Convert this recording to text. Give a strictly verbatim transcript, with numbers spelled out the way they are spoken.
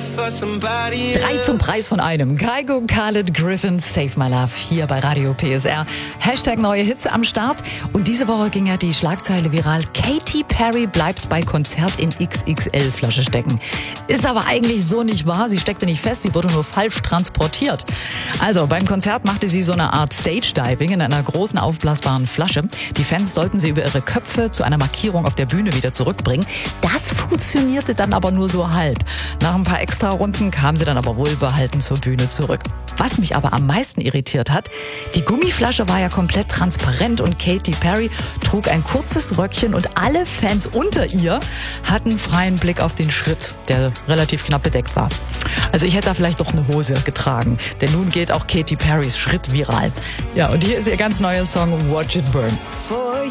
Drei zum Preis von einem. Kygo, Khaled, Griffin, Save My Love hier bei Radio P S R. Hashtag neue Hits am Start. Und diese Woche ging ja die Schlagzeile viral. Katy Perry bleibt bei Konzert in X X L-Flasche stecken. Ist aber eigentlich so nicht wahr. Sie steckte nicht fest, sie wurde nur falsch transportiert. Also beim Konzert machte sie so eine Art Stage-Diving in einer großen aufblasbaren Flasche. Die Fans sollten sie über ihre Köpfe zu einer Markierung auf der Bühne wieder zurückbringen. Das funktionierte dann aber nur so halb. Nach ein paar Extra-Runden kam sie dann aber wohlbehalten zur Bühne zurück. Was mich aber am meisten irritiert hat, die Gummiflasche war ja komplett transparent und Katy Perry trug ein kurzes Röckchen und alle Fans unter ihr hatten freien Blick auf den Schritt, der relativ knapp bedeckt war. Also ich hätte da vielleicht doch eine Hose getragen, denn nun geht auch Katy Perrys Schritt viral. Ja, und hier ist ihr ganz neuer Song Watch It Burn.